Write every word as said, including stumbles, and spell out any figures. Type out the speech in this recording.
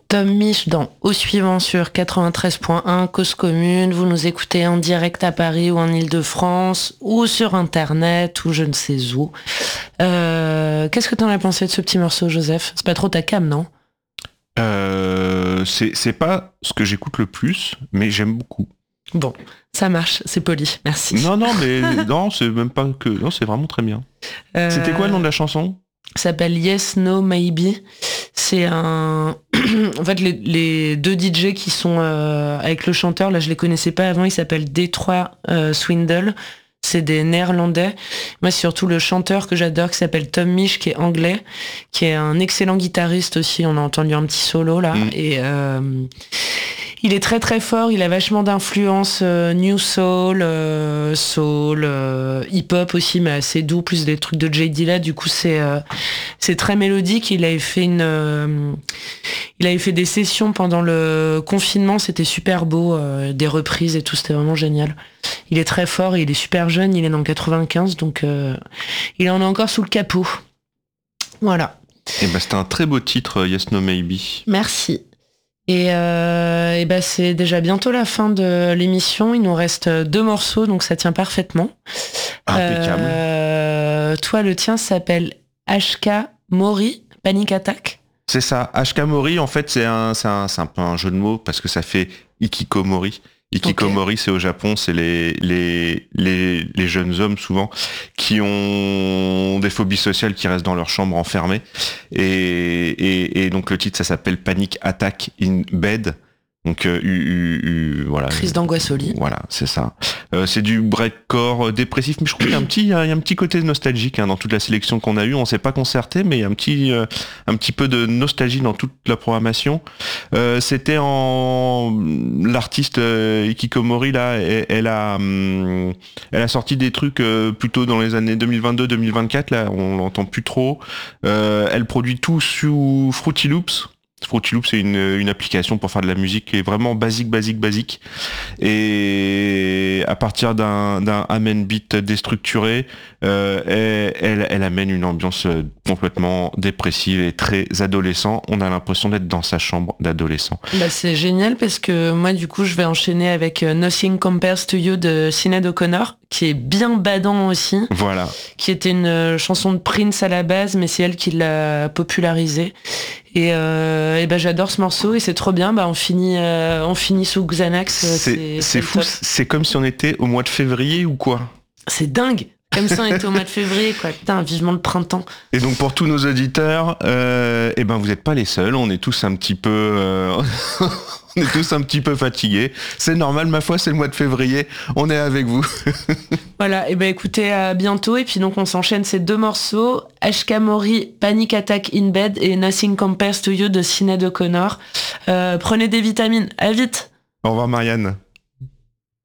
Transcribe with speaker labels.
Speaker 1: Tom Misch dans Au suivant sur quatre-vingt-treize point un, Cause Commune. Vous nous écoutez en direct à Paris ou en Ile-de-France ou sur Internet ou je ne sais où. Euh, qu'est-ce que t'en as pensé de ce petit morceau, Joseph ? C'est pas trop ta cam, non ?
Speaker 2: euh, c'est, c'est pas ce que j'écoute le plus, mais j'aime beaucoup.
Speaker 1: Bon, ça marche, c'est poli, merci.
Speaker 2: Non, non, mais non, c'est même pas que... Non, c'est vraiment très bien. Euh... C'était quoi le nom de la chanson ?
Speaker 1: Ça s'appelle Yes, No, Maybe. C'est un... en fait, les, les deux D J qui sont euh, avec le chanteur, là, je les connaissais pas avant, ils s'appellent Detroit euh, Swindle. C'est des Néerlandais. Moi, c'est surtout le chanteur que j'adore, qui s'appelle Tom Misch, qui est anglais, qui est un excellent guitariste aussi. On a entendu un petit solo, là. Mmh. Et euh, il est très, très fort. Il a vachement d'influence euh, new soul, euh, soul, euh, hip-hop aussi, mais assez doux, plus des trucs de J Dilla. Du coup, c'est euh, c'est très mélodique. Il avait fait une... Euh, il avait fait des sessions pendant le confinement. C'était super beau. Euh, des reprises et tout. C'était vraiment génial. Il est très fort et il est super jeune, il est dans quatre-vingt-quinze, donc euh, il en est encore sous le capot. Voilà.
Speaker 2: Et bah, c'était un très beau titre, Yes No Maybe.
Speaker 1: Merci. Et, euh, et bah, c'est déjà bientôt la fin de l'émission, il nous reste deux morceaux, donc ça tient parfaitement.
Speaker 2: Impeccable.
Speaker 1: Euh, toi, le tien s'appelle H K Mori, Panic Attack.
Speaker 2: C'est ça, H K Mori, en fait, c'est un, c'est, un, c'est un peu un jeu de mots, parce que ça fait Ikikomori. Ikikomori, okay. C'est au Japon, c'est les, les, les, les jeunes hommes souvent qui ont des phobies sociales, qui restent dans leur chambre enfermés. Et, et, et donc le titre, ça s'appelle Panic Attack in Bed. Donc euh, u, u, u, voilà.
Speaker 1: Crise d'angoisse au lit.
Speaker 2: Voilà, c'est ça. Euh, c'est du breakcore dépressif, mais je trouve qu'il y a un petit, il y a un petit côté nostalgique hein, dans toute la sélection qu'on a eue. On s'est pas concerté, mais il y a un petit, euh, un petit peu de nostalgie dans toute la programmation. Euh, c'était en l'artiste euh, Ikikomori là, elle, elle a, hum, elle a sorti des trucs euh, plutôt dans les années deux mille vingt-deux deux mille vingt-quatre. Là, on l'entend plus trop. Euh, elle produit tout sous Fruity Loops. Fruity Loops, c'est une, une application pour faire de la musique qui est vraiment basique, basique, basique. Et à partir d'un, d'un amen beat déstructuré, euh, elle, elle, elle amène une ambiance complètement dépressive et très adolescent. On a l'impression d'être dans sa chambre d'adolescent.
Speaker 1: Bah c'est génial parce que moi, du coup, je vais enchaîner avec Nothing Compares to You de Sinéad O'Connor, qui est bien badant aussi.
Speaker 2: Voilà.
Speaker 1: Qui était une chanson de Prince à la base, mais c'est elle qui l'a popularisée. Et, euh, et ben j'adore ce morceau et c'est trop bien. Bah on finit, euh, on finit sous Xanax.
Speaker 2: C'est, c'est, c'est, c'est fou. Top. C'est comme si on était au mois de février ou quoi.
Speaker 1: C'est dingue. Comme ça on était au mois de février quoi. Putain, vivement le printemps.
Speaker 2: Et donc pour tous nos auditeurs, euh, et ben vous n'êtes pas les seuls. On est tous un petit peu, euh, on est tous un petit peu fatigués. C'est normal, ma foi, c'est le mois de février. On est avec vous.
Speaker 1: Voilà, et ben écoutez, à bientôt. Et puis donc on s'enchaîne ces deux morceaux, H K Mori, Panic Attack in Bed et Nothing Compares to You de Sinéad O'Connor. Euh, prenez des vitamines, à vite.
Speaker 2: Au revoir Marianne.